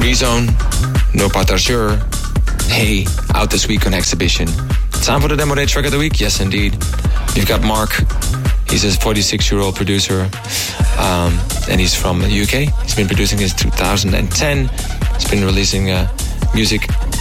B-Zone, No Patarjur. Hey, out this week on Exhibition. Time for the Demo Day track of the week? Yes, indeed. You've got Mark. He's a 46-year-old producer, and he's from the UK. He's been producing since 2010. He's been releasing music